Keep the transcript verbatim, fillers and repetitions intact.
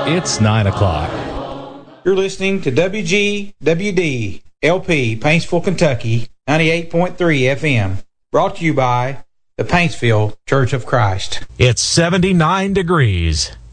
It's nine o'clock. You're listening to W G W D L P, Paintsville, Kentucky, ninety-eight point three F M. Brought to you by the Paintsville Church of Christ. It's seventy-nine degrees.